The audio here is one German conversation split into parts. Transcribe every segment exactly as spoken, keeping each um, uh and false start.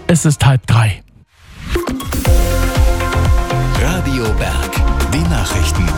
Es ist halb drei. Radio Berg, die Nachrichten.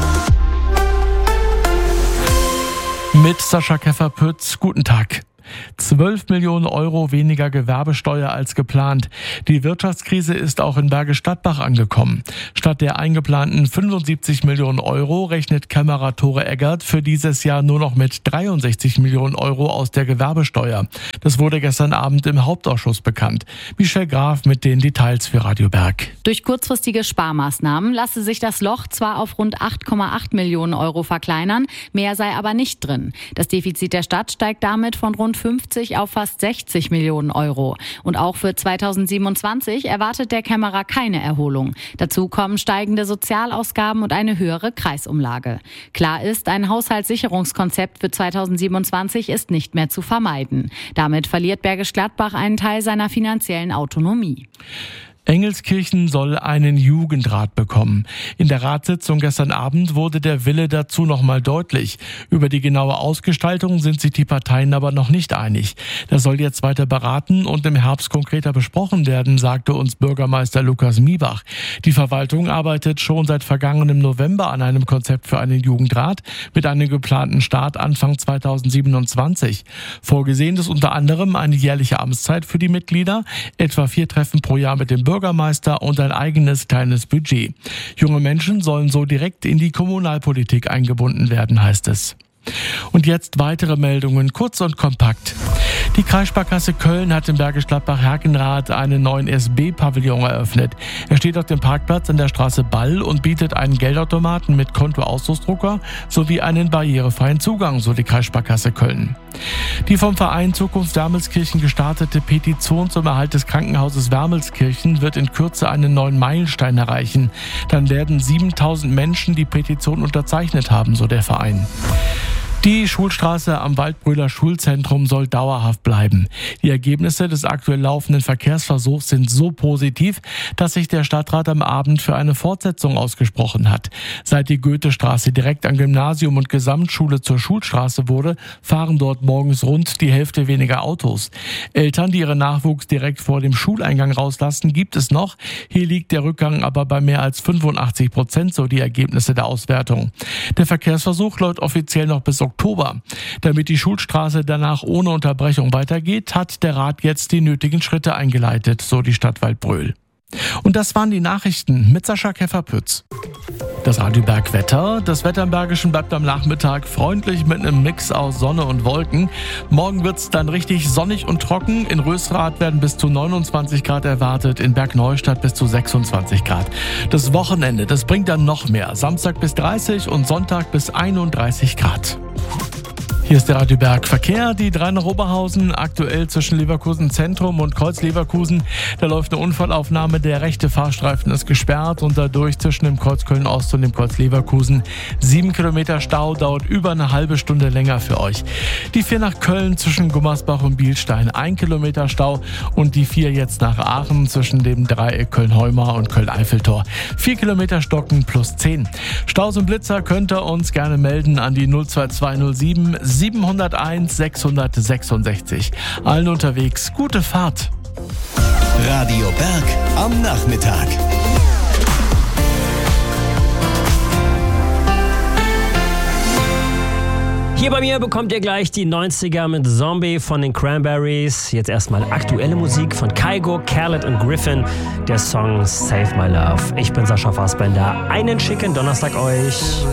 Mit Sascha Keffer-Pütz, guten Tag. zwölf Millionen Euro weniger Gewerbesteuer als geplant. Die Wirtschaftskrise ist auch in Bergisch Gladbach angekommen. Statt der eingeplanten fünfundsiebzig Millionen Euro rechnet Kämmerer Tore Eggert für dieses Jahr nur noch mit dreiundsechzig Millionen Euro aus der Gewerbesteuer. Das wurde gestern Abend im Hauptausschuss bekannt. Michelle Graf mit den Details für Radio Berg. Durch kurzfristige Sparmaßnahmen lasse sich das Loch zwar auf rund acht Komma acht Millionen Euro verkleinern, mehr sei aber nicht drin. Das Defizit der Stadt steigt damit von rund fünfzig auf fast sechzig Millionen Euro. Und auch für zweitausendsiebenundzwanzig erwartet der Kämmerer keine Erholung. Dazu kommen steigende Sozialausgaben und eine höhere Kreisumlage. Klar ist, ein Haushaltssicherungskonzept für zweitausendsiebenundzwanzig ist nicht mehr zu vermeiden. Damit verliert Bergisch Gladbach einen Teil seiner finanziellen Autonomie. Engelskirchen soll einen Jugendrat bekommen. In der Ratssitzung gestern Abend wurde der Wille dazu noch mal deutlich. Über die genaue Ausgestaltung sind sich die Parteien aber noch nicht einig. Das soll jetzt weiter beraten und im Herbst konkreter besprochen werden, sagte uns Bürgermeister Lukas Miebach. Die Verwaltung arbeitet schon seit vergangenem November an einem Konzept für einen Jugendrat mit einem geplanten Start Anfang zweitausendsiebenundzwanzig. Vorgesehen ist unter anderem eine jährliche Amtszeit für die Mitglieder, etwa vier Treffen pro Jahr mit dem Bürgermeister Bürgermeister und ein eigenes kleines Budget. Junge Menschen sollen so direkt in die Kommunalpolitik eingebunden werden, heißt es. Und jetzt weitere Meldungen, kurz und kompakt. Die Kreissparkasse Köln hat im Bergisch Gladbach-Herkenrath einen neuen S B-Pavillon eröffnet. Er steht auf dem Parkplatz an der Straße Ball und bietet einen Geldautomaten mit Kontoausdrucksdrucker sowie einen barrierefreien Zugang, so die Kreissparkasse Köln. Die vom Verein Zukunft Wermelskirchen gestartete Petition zum Erhalt des Krankenhauses Wermelskirchen wird in Kürze einen neuen Meilenstein erreichen. Dann werden siebentausend Menschen die Petition unterzeichnet haben, so der Verein. Die Schulstraße am Waldbrühler Schulzentrum soll dauerhaft bleiben. Die Ergebnisse des aktuell laufenden Verkehrsversuchs sind so positiv, dass sich der Stadtrat am Abend für eine Fortsetzung ausgesprochen hat. Seit die Goethestraße direkt an Gymnasium und Gesamtschule zur Schulstraße wurde, fahren dort morgens rund die Hälfte weniger Autos. Eltern, die ihren Nachwuchs direkt vor dem Schuleingang rauslassen, gibt es noch. Hier liegt der Rückgang aber bei mehr als fünfundachtzig Prozent, so die Ergebnisse der Auswertung. Der Verkehrsversuch läuft offiziell noch bis Oktober. Damit die Schulstraße danach ohne Unterbrechung weitergeht, hat der Rat jetzt die nötigen Schritte eingeleitet, so die Stadt Waldbröl. Und das waren die Nachrichten mit Sascha Keffer-Pütz. Das Radio Berg Wetter. Das Wetter im Bergischen bleibt am Nachmittag freundlich mit einem Mix aus Sonne und Wolken. Morgen wird es dann richtig sonnig und trocken. In Rösrath werden bis zu neunundzwanzig Grad erwartet, in Bergneustadt bis zu sechsundzwanzig Grad. Das Wochenende, das bringt dann noch mehr. Samstag bis dreißig und Sonntag bis einunddreißig Grad. Hier ist der Radio Berg Verkehr, die drei nach Oberhausen, aktuell zwischen Leverkusen Zentrum und Kreuz Leverkusen. Da läuft eine Unfallaufnahme, der rechte Fahrstreifen ist gesperrt und dadurch zwischen dem Kreuz Köln Ost und dem Kreuz Leverkusen. Sieben Kilometer Stau, dauert über eine halbe Stunde länger für euch. Die vier nach Köln zwischen Gummersbach und Bielstein, ein Kilometer Stau und die vier jetzt nach Aachen zwischen dem Dreieck Köln-Heumar und Köln-Eiffeltor. Vier Kilometer Stocken plus zehn. Staus und Blitzer könnt ihr uns gerne melden an die null zwei zwei null sieben siebenhunderteins sechshundertsechsundsechzig. Allen unterwegs gute Fahrt. Radio Berg am Nachmittag. Hier bei mir bekommt ihr gleich die neunziger mit Zombie von den Cranberries. Jetzt erstmal aktuelle Musik von Kygo, Khaled und Griffin. Der Song Save My Love. Ich bin Sascha Fassbender. Einen schicken Donnerstag euch.